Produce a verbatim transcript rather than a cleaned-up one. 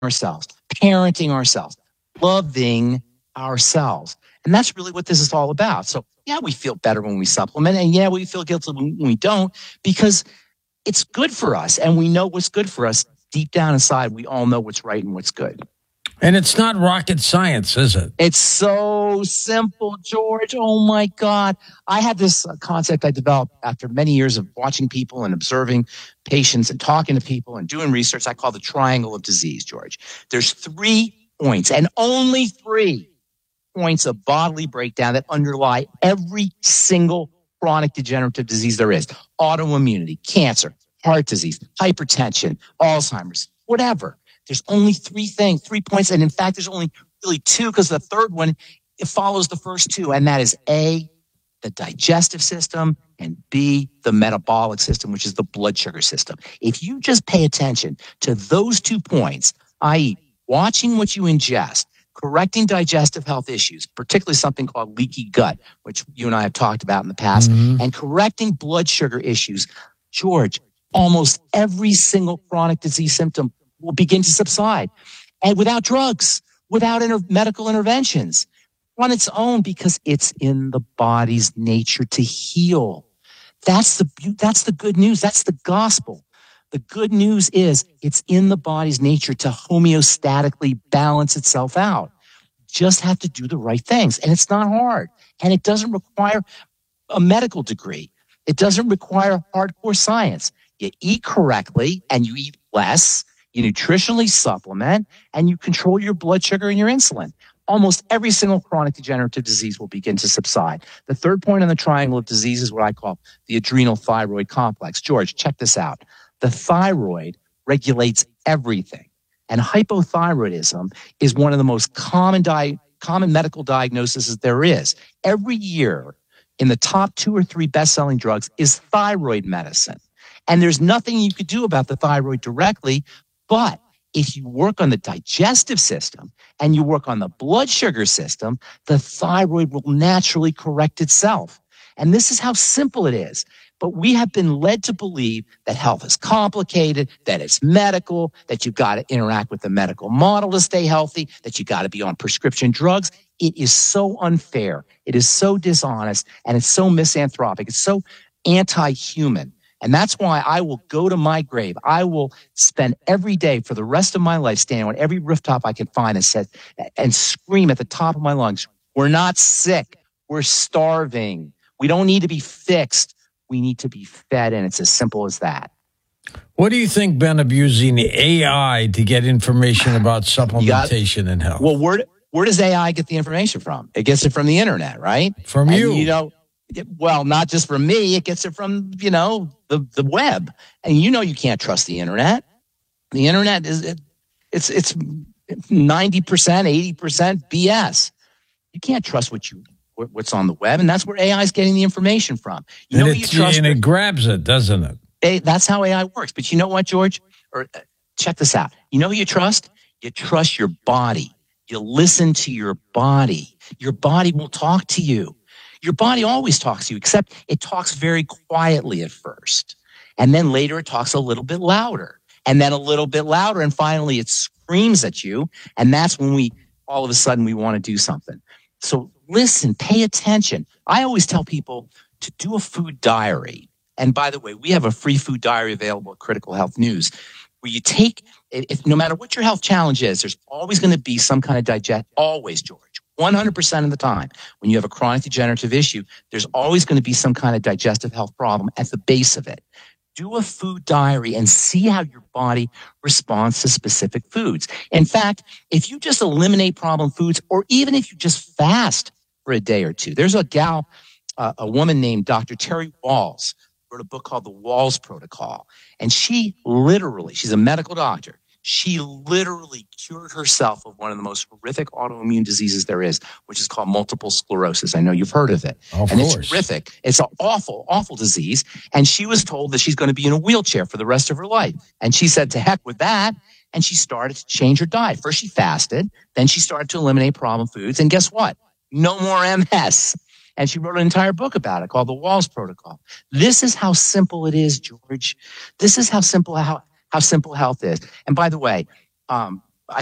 ourselves, parenting ourselves, loving ourselves. And that's really what this is all about. So, yeah, we feel better when we supplement, and yeah, we feel guilty when we don't, because it's good for us, and we know what's good for us. Deep down inside, we all know what's right and what's good. And it's not rocket science, is it? It's so simple, George. Oh, my God. I had this concept I developed after many years of watching people and observing patients and talking to people and doing research. I call the triangle of disease, George. There's three points, and only three points of bodily breakdown that underlie every single chronic degenerative disease there is. Autoimmunity, cancer, heart disease, hypertension, Alzheimer's, whatever. There's only three things, three points. And in fact, there's only really two, because the third one, it follows the first two. And that is A, the digestive system, and B, the metabolic system, which is the blood sugar system. If you just pay attention to those two points, that is watching what you ingest, correcting digestive health issues, particularly something called leaky gut, which you and I have talked about in the past, mm-hmm. and correcting blood sugar issues, George, almost every single chronic disease symptom will begin to subside, and without drugs, without inter- medical interventions, on its own, because it's in the body's nature to heal. That's the that's the good news. That's the gospel. The good news is it's in the body's nature to homeostatically balance itself out. Just have to do the right things, and it's not hard, and it doesn't require a medical degree. It doesn't require hardcore science. You eat correctly, and you eat less. You nutritionally supplement, and you control your blood sugar and your insulin. Almost every single chronic degenerative disease will begin to subside. The third point on the triangle of disease is what I call the adrenal thyroid complex. George, check this out. The thyroid regulates everything, and hypothyroidism is one of the most common di- common medical diagnoses there is. Every year, in the top two or three best-selling drugs is thyroid medicine. And there's nothing you could do about the thyroid directly. But if you work on the digestive system and you work on the blood sugar system, the thyroid will naturally correct itself. And this is how simple it is. But we have been led to believe that health is complicated, that it's medical, that you've got to interact with the medical model to stay healthy, that you got to be on prescription drugs. It is so unfair. It is so dishonest, and it's so misanthropic. It's so anti-human. And that's why I will go to my grave. I will spend every day for the rest of my life standing on every rooftop I can find and, set, and scream at the top of my lungs, we're not sick. We're starving. We don't need to be fixed. We need to be fed, and it's as simple as that. What do you think, Ben, of using A I to get information about supplementation and health? Well, where, where does A I get the information from? It gets it from the internet, right? From and, you. You know, it, well, not just from me. It gets it from, you know, the, the web. And you know you can't trust the internet. The internet is it, it's it's ninety percent, eighty percent B S. You can't trust what you what's on the web, and that's where A I is getting the information from. You and know it, you trust and it grabs it, doesn't it? A, that's how A I works. But you know what, George? Or uh, check this out. You know who you trust? You trust your body. You listen to your body. Your body will talk to you. Your body always talks to you, except it talks very quietly at first. And then later it talks a little bit louder. And then a little bit louder. And finally it screams at you. And that's when we, all of a sudden, we want to do something. So listen, pay attention. I always tell people to do a food diary. And by the way, we have a free food diary available at Critical Health News, where you take, if no matter what your health challenge is, there's always going to be some kind of digest, always, George. one hundred percent of the time, when you have a chronic degenerative issue, there's always going to be some kind of digestive health problem at the base of it. Do a food diary and see how your body responds to specific foods. In fact, if you just eliminate problem foods, or even if you just fast for a day or two, there's a gal, uh, a woman named Doctor Terry Walls, wrote a book called The Walls Protocol. And she literally, she's a medical doctor, she literally cured herself of one of the most horrific autoimmune diseases there is, which is called multiple sclerosis. I know you've heard of it. Of and course. It's horrific. It's an awful, awful disease. And she was told that she's going to be in a wheelchair for the rest of her life. And she said, to heck with that. And she started to change her diet. First she fasted. Then she started to eliminate problem foods. And guess what? No more M S. And she wrote an entire book about it called The Walls Protocol. This is how simple it is, George. This is how simple how, how simple health is. And by the way, um,